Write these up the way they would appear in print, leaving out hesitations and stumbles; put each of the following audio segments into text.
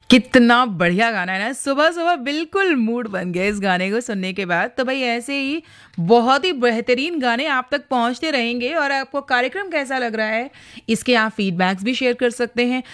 कितना बढ़िया गाना है ना। सुबह-सुबह बिल्कुल मूड बन गया इस गाने को सुनने के बाद। तो भई ऐसे ही बहुत ही बेहतरीन गाने आप तक पहुँचते रहेंगे और आपको कार्यक्रम कैसा लग रहा है, इसके आप फीडबैक्स भी शेयर कर सकते हैं।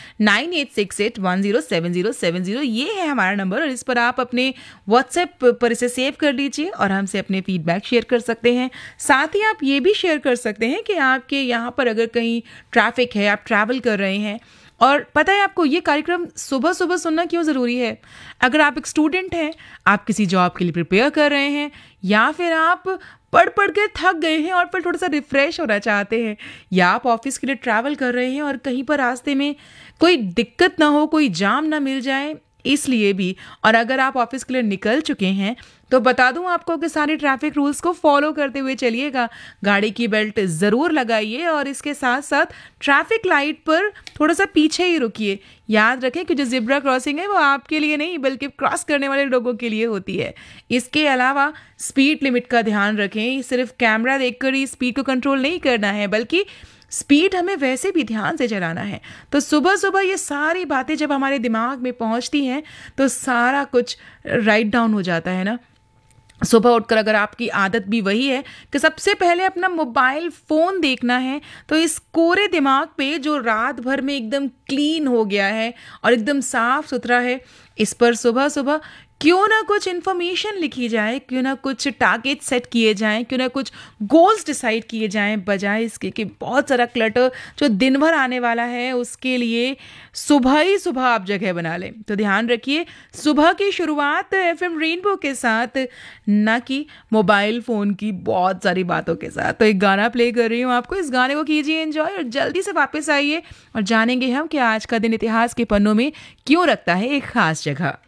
9868107070 ये है हमारा नंबर और इस पर आप अपने व्हाट्सएप पर इसे सेव कर लीजिए और हमसे अपने फीडबैक शेयर कर सकते हैं। साथ ही आप ये भी शेयर कर सकते हैं कि आपके यहाँ पर अगर कहीं ट्रैफ़िक है, आप ट्रैवल कर रहे हैं और पता है आपको ये कार्यक्रम सुबह-सुबह सुनना क्यों ज़रूरी है? अगर आप एक स्टूडेंट हैं, आप किसी जॉब के लिए प्रिपेयर कर रहे हैं या फिर आप पढ़-पढ़ के थक गए हैं और फिर थोड़ा-सा रिफ्रेश होना चाहते हैं या आप ऑफ़िस के लिए ट्रैवल कर रहे हैं और कहीं पर रास्ते में कोई दिक्कत ना हो, कोई जाम ना मिल जाए, इसलिए भी। और अगर आप ऑफ़िस के लिए निकल चुके हैं, तो बता दूँ आपको कि सारे ट्रैफ़िक रूल्स को फ़ॉलो करते हुए चलिएगा। गाड़ी की बेल्ट ज़रूर लगाइए और इसके साथ-साथ ट्रैफ़िक लाइट पर थोड़ा-सा पीछे ही रुकिए। याद रखें कि जो ज़ेब्रा क्रॉसिंग है वो आपके लिए नहीं बल्कि क्रॉस करने वाले लोगों के लिए होती है। इसके अलावा स्पीड लिमिट का ध्यान रखें, सिर्फ़ कैमरा देखकर ही स्पीड को कंट्रोल नहीं करना है बल्कि स्पीड हमें वैसे भी ध्यान से चलाना है। तो सुबह-सुबह ये सारी बातें जब हमारे दिमाग में पहुँचती हैं, तो सारा कुछ राइट डाउन हो जाता है ना। सुबह उठकर अगर आपकी आदत भी वही है कि सबसे पहले अपना मोबाइल फ़ोन देखना है, तो इस कोरे दिमाग पे जो रात भर में एकदम क्लीन हो गया है और एकदम साफ-सुथरा है, इस पर सुबह-सुबह क्यों ना कुछ इन्फॉर्मेशन लिखी जाए, क्यों ना कुछ टारगेट सेट किए जाएँ, क्यों ना कुछ गोल्स डिसाइड किए जाएँ, बजाय इसके कि बहुत सारा क्लटर जो दिन भर आने वाला है, उसके लिए सुबह ही सुबह आप जगह बना लें। तो ध्यान रखिए, सुबह की शुरुआत एफएम रेनबो के साथ, ना कि मोबाइल फ़ोन की बहुत सारी बातों के साथ। तो एक गाना प्ले कर रही हूँ आपको, इस गाने को कीजिए एन्जॉय और जल्दी से वापस आइए और जानेंगे हम कि आज का दिन इतिहास के पन्नों में क्यों रखता है एक ख़ास जगह।